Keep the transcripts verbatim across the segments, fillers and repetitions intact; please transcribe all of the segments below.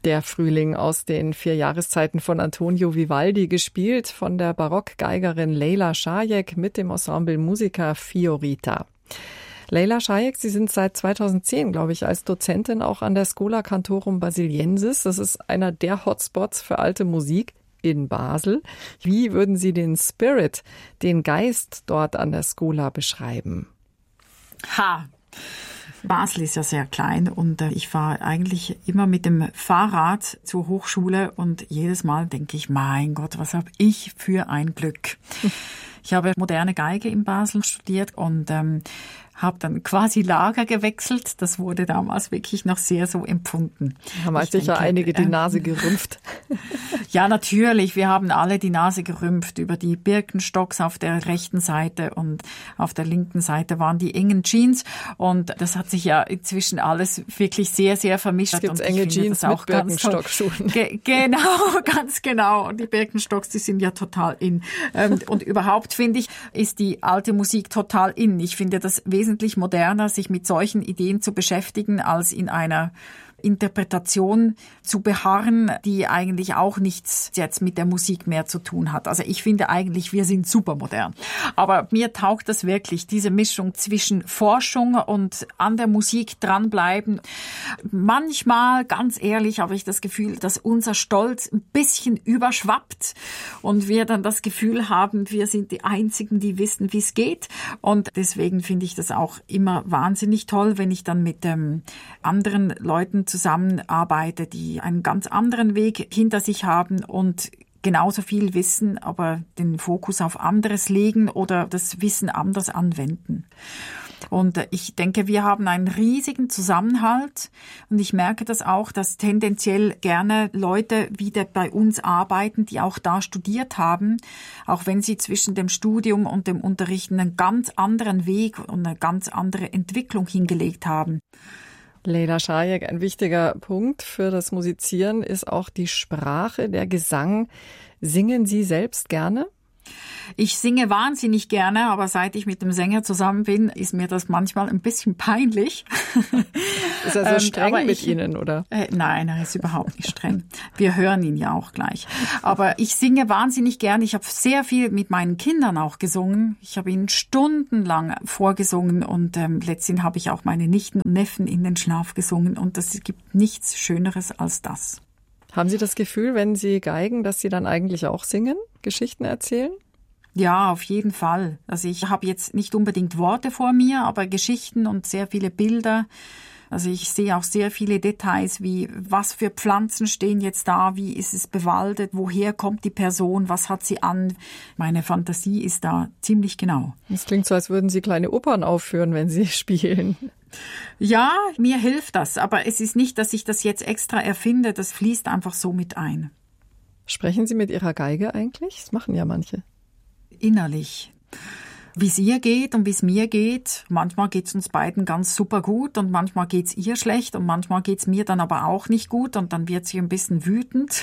Der Frühling aus den vier Jahreszeiten von Antonio Vivaldi, gespielt von der Barockgeigerin Lejla Šajek mit dem Ensemble Musica Fiorita. Lejla Šajek, Sie sind seit zweitausendzehn, glaube ich, als Dozentin auch an der Schola Cantorum Basiliensis. Das ist einer der Hotspots für alte Musik in Basel. Wie würden Sie den Spirit, den Geist dort an der Schola beschreiben? Ha! Basel ist ja sehr klein und äh, ich fahre eigentlich immer mit dem Fahrrad zur Hochschule und jedes Mal denke ich, mein Gott, was habe ich für ein Glück. Ich habe moderne Geige in Basel studiert und ähm, habe dann quasi Lager gewechselt. Das wurde damals wirklich noch sehr so empfunden. Haben halt sicher denke, einige die Nase gerümpft. Ja, natürlich. Wir haben alle die Nase gerümpft über die Birkenstocks auf der rechten Seite und auf der linken Seite waren die engen Jeans. Und das hat sich ja inzwischen alles wirklich sehr, sehr vermischt. Es gibt und enge Jeans mit Birkenstockschuhen. Ge- genau, ganz genau. Und die Birkenstocks, die sind ja total in. Und überhaupt finde ich, ist die alte Musik total in. Ich finde das wesentlich wesentlich moderner, sich mit solchen Ideen zu beschäftigen, als in einer Interpretation zu beharren, die eigentlich auch nichts jetzt mit der Musik mehr zu tun hat. Also ich finde eigentlich, wir sind super modern. Aber mir taugt das wirklich, diese Mischung zwischen Forschung und an der Musik dranbleiben. Manchmal, ganz ehrlich, habe ich das Gefühl, dass unser Stolz ein bisschen überschwappt und wir dann das Gefühl haben, wir sind die Einzigen, die wissen, wie es geht. Und deswegen finde ich das auch immer wahnsinnig toll, wenn ich dann mit ähm, anderen Leuten zusammenarbeite, die einen ganz anderen Weg hinter sich haben und genauso viel wissen, aber den Fokus auf anderes legen oder das Wissen anders anwenden. Und ich denke, wir haben einen riesigen Zusammenhalt und ich merke das auch, dass tendenziell gerne Leute wieder bei uns arbeiten, die auch da studiert haben, auch wenn sie zwischen dem Studium und dem Unterrichten einen ganz anderen Weg und eine ganz andere Entwicklung hingelegt haben. Lejla Šajek, ein wichtiger Punkt für das Musizieren ist auch die Sprache, der Gesang. Singen Sie selbst gerne? Ich singe wahnsinnig gerne, aber seit ich mit dem Sänger zusammen bin, ist mir das manchmal ein bisschen peinlich. Ist er so ähm, streng mit ich, Ihnen, oder? Äh, nein, er ist überhaupt nicht streng. Wir hören ihn ja auch gleich. Aber ich singe wahnsinnig gerne. Ich habe sehr viel mit meinen Kindern auch gesungen. Ich habe ihnen stundenlang vorgesungen und ähm, letztendlich habe ich auch meine Nichten und Neffen in den Schlaf gesungen. Und es gibt nichts Schöneres als das. Haben Sie das Gefühl, wenn Sie geigen, dass Sie dann eigentlich auch singen, Geschichten erzählen? Ja, auf jeden Fall. Also ich habe jetzt nicht unbedingt Worte vor mir, aber Geschichten und sehr viele Bilder. Also ich sehe auch sehr viele Details, wie was für Pflanzen stehen jetzt da, wie ist es bewaldet, woher kommt die Person, was hat sie an. Meine Fantasie ist da ziemlich genau. Es klingt so, als würden Sie kleine Opern aufführen, wenn Sie spielen. Ja, mir hilft das, aber es ist nicht, dass ich das jetzt extra erfinde, das fließt einfach so mit ein. Sprechen Sie mit Ihrer Geige eigentlich? Das machen ja manche. Innerlich. Wie es ihr geht und wie es mir geht. Manchmal geht es uns beiden ganz super gut und manchmal geht es ihr schlecht und manchmal geht es mir dann aber auch nicht gut und dann wird sie ein bisschen wütend.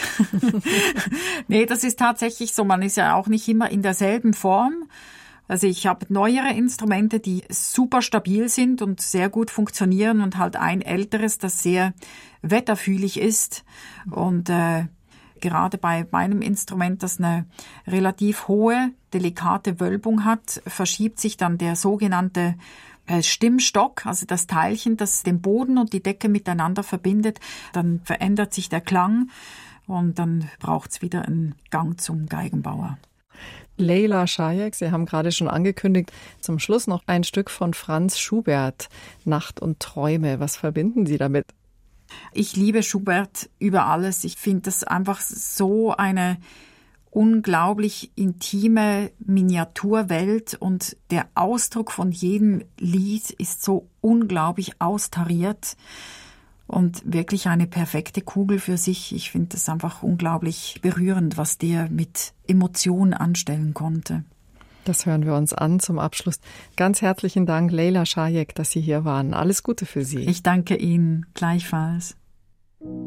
Nee, das ist tatsächlich so. Man ist ja auch nicht immer in derselben Form. Also ich habe neuere Instrumente, die super stabil sind und sehr gut funktionieren und halt ein älteres, das sehr wetterfühlig ist und äh, gerade bei meinem Instrument, das eine relativ hohe, delikate Wölbung hat, verschiebt sich dann der sogenannte Stimmstock, also das Teilchen, das den Boden und die Decke miteinander verbindet. Dann verändert sich der Klang und dann braucht es wieder einen Gang zum Geigenbauer. Lejla Šajek, Sie haben gerade schon angekündigt, zum Schluss noch ein Stück von Franz Schubert, Nacht und Träume. Was verbinden Sie damit? Ich liebe Schubert über alles. Ich finde das einfach so eine unglaublich intime Miniaturwelt und der Ausdruck von jedem Lied ist so unglaublich austariert und wirklich eine perfekte Kugel für sich. Ich finde das einfach unglaublich berührend, was der mit Emotionen anstellen konnte. Das hören wir uns an zum Abschluss. Ganz herzlichen Dank, Lejla Šajek, dass Sie hier waren. Alles Gute für Sie. Ich danke Ihnen gleichfalls.